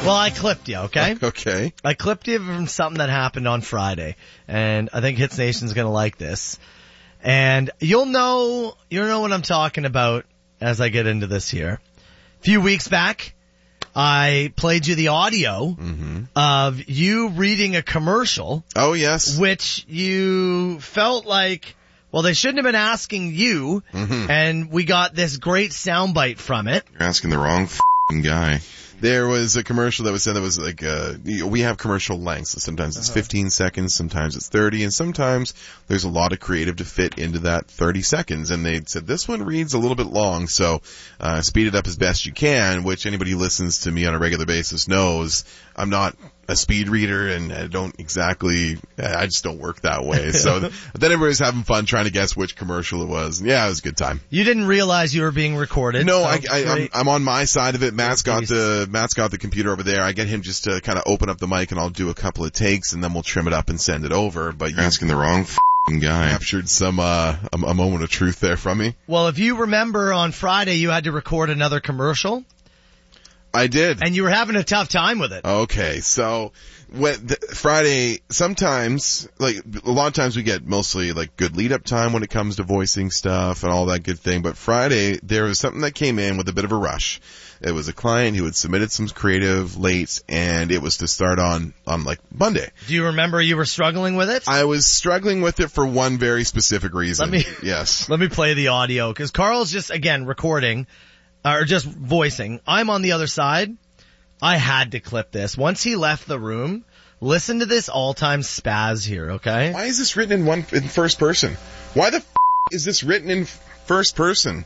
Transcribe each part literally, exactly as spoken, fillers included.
Well, I clipped you, okay? Okay. I clipped you from something that happened on Friday, and I think Hits Nation's gonna like this. And you'll know, you'll know what I'm talking about as I get into this here. A few weeks back, I played you the audio mm-hmm. of you reading a commercial. Oh, yes. Which you felt like, well, they shouldn't have been asking you, mm-hmm. and we got this great soundbite from it. You're asking the wrong f***ing guy. There was a commercial that was said that was like, uh, we have commercial lengths. So sometimes it's uh-huh. fifteen seconds, sometimes it's thirty, and sometimes there's a lot of creative to fit into that thirty seconds. And they said this one reads a little bit long, so uh, speed it up as best you can, which anybody who listens to me on a regular basis knows I'm not a speed reader, and I don't exactly, I just don't work that way. So then everybody's having fun trying to guess which commercial it was. Yeah, it was a good time. You didn't realize you were being recorded? No, so I, I, I'm, I'm on my side of it. Matt's got the, Matt's got the computer over there. I get him just to kind of open up the mic, and I'll do a couple of takes, and then we'll trim it up and send it over. But you're asking the wrong f***ing guy. Captured some, uh, a, a moment of truth there from me. Well, if you remember on Friday, you had to record another commercial. I did. And you were having a tough time with it. Okay, so when the, Friday, sometimes, like, a lot of times we get mostly, like, good lead-up time when it comes to voicing stuff and all that good thing, but Friday, there was something that came in with a bit of a rush. It was a client who had submitted some creative late, and it was to start on, on, like, Monday. Do you remember you were struggling with it? I was struggling with it for one very specific reason. Let me, yes. Let me play the audio, because Carl's just, again, recording, or just voicing. I'm on the other side. I had to clip this. Once he left the room, listen to this all-time spaz here, okay? Why is this written in one in first person? Why the f*** is this written in first person?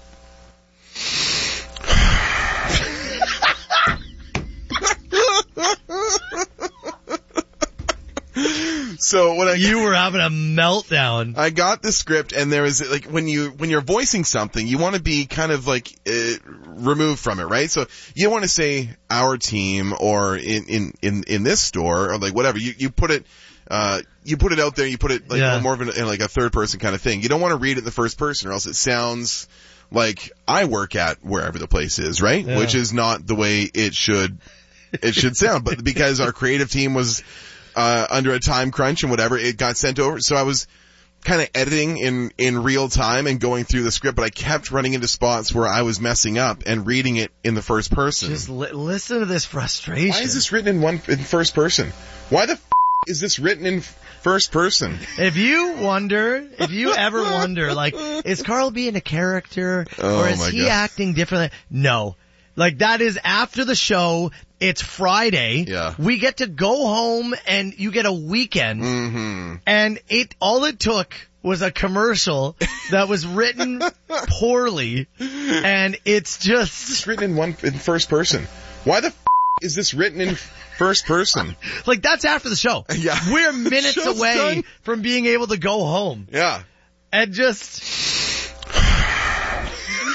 So when I you were having a meltdown. I got the script, and there was like when you when you're voicing something, you want to be kind of like uh, removed from it, right? So you don't want to say our team or in in in in this store or like whatever. You you put it uh you put it out there. You put it like yeah. more of an, in like a third person kind of thing. You don't want to read it in the first person, or else it sounds like I work at wherever the place is, right? Yeah. Which is not the way it should it should sound. But because our creative team was Uh, under a time crunch and whatever, it got sent over. So I was kind of editing in, in real time and going through the script, but I kept running into spots where I was messing up and reading it in the first person. Just li- listen to this frustration. Why is this written in one, in first person? Why the f*** is this written in first person? If you wonder, if you ever wonder, like, is Carl being a character oh or is he God. acting differently? No. Like, that is after the show. It's Friday. Yeah. We get to go home and you get a weekend. Mm-hmm. And it, all it took was a commercial that was written poorly. And it's just. It's written in one, in first person. Why the f*** is this written in first person? Like, that's after the show. Yeah. We're minutes Show's away done. from being able to go home. Yeah. And just.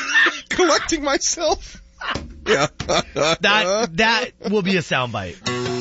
Collecting myself. Yeah. that, that will be a soundbite.